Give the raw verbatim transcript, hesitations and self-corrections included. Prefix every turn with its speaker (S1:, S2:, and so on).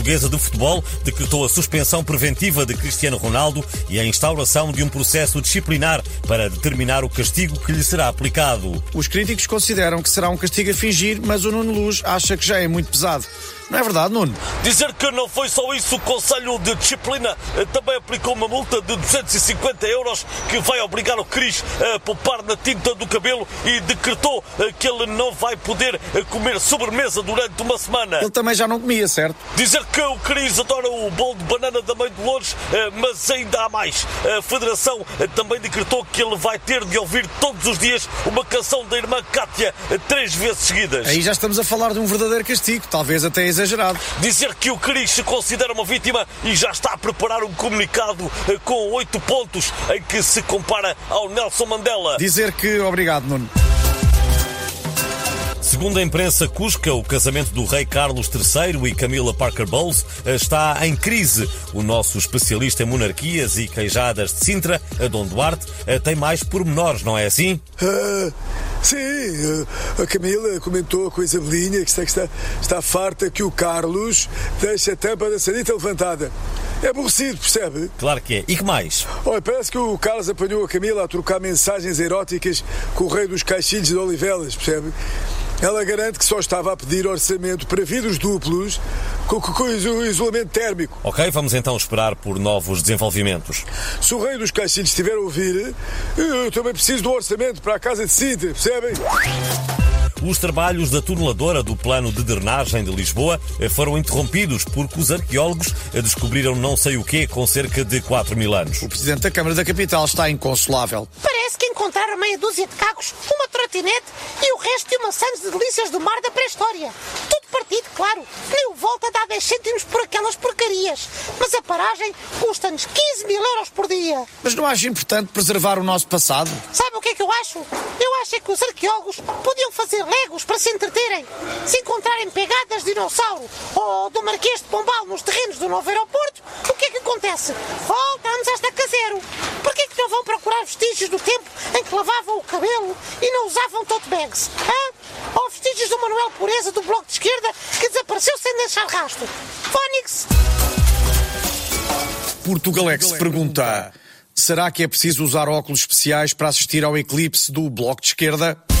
S1: Portuguesa de Futebol decretou a suspensão preventiva de Cristiano Ronaldo e a instauração de um processo disciplinar para determinar o castigo que lhe será aplicado.
S2: Os críticos consideram que será um castigo a fingir, mas o Nuno Luz acha que já é muito pesado. Não é verdade, Nuno?
S3: Dizer que não foi só isso, o Conselho de Disciplina também aplicou uma multa de duzentos e cinquenta euros que vai obrigar o Cris a poupar na tinta do cabelo e decretou que ele não vai poder comer sobremesa durante uma semana.
S2: Ele também já não comia, certo?
S3: Dizer que o Cris adora o bolo de banana da Mãe de Lourdes, mas ainda há mais. A Federação também decretou que ele vai ter de ouvir todos os dias uma canção da irmã Cátia três vezes seguidas.
S2: Aí já estamos a falar de um verdadeiro castigo, talvez até exagerado.
S3: Dizer que o Cris se considera uma vítima e já está a preparar um comunicado com oito pontos em que se compara ao Nelson Mandela.
S2: Dizer que obrigado, Nuno.
S1: Segundo a imprensa cusca, o casamento do rei Carlos terceiro e Camila Parker Bowles está em crise. O nosso especialista em monarquias e queijadas de Sintra, Dom Duarte, tem mais pormenores, não é assim?
S4: Ah, sim, a Camila comentou com a Isabelinha que está, está, está farta que o Carlos deixe a tampa da sanita levantada. É aborrecido, percebe?
S1: Claro que é. E que mais?
S4: Olha, parece que o Carlos apanhou a Camila a trocar mensagens eróticas com o rei dos caixilhos de Olivelas, percebe? Ela garante que só estava a pedir orçamento para vidros duplos com, com, com isolamento térmico.
S1: Ok, vamos então esperar por novos desenvolvimentos.
S4: Se o rei dos caixilhos estiver a ouvir, eu também preciso do orçamento para a casa de Sintra, percebem?
S1: Os trabalhos da tuneladora do plano de drenagem de Lisboa foram interrompidos porque os arqueólogos descobriram não sei o quê com cerca de quatro mil anos.
S2: O presidente da Câmara da Capital está inconsolável.
S5: Parece que encontraram meia dúzia de cacos, uma trotinete e o resto de uma maçãs de delícias do mar da pré-história. Tudo partido, claro. Nem o volta dá dez cêntimos por aquelas porcarias. Mas a paragem custa-nos quinze mil euros por dia.
S2: Mas não acho importante preservar o nosso passado?
S5: Sabe o que é que eu acho? Eu acho é que os arqueólogos podiam fazer legos para se entreterem. Se encontrarem pegadas de dinossauro ou do Marquês de Pombal nos terrenos do novo aeroporto, o que é que acontece? Voltamos a estaca zero. Porquê que não vão procurar vestígios do tempo em que lavavam o cabelo e não usavam tote bags? Hã? Ou vestígios do Manuel Pureza do Bloco de Esquerda que desapareceu sem deixar rastro? Fónix!
S2: Portugalex se pergunta: será que é preciso usar óculos especiais para assistir ao eclipse do Bloco de Esquerda?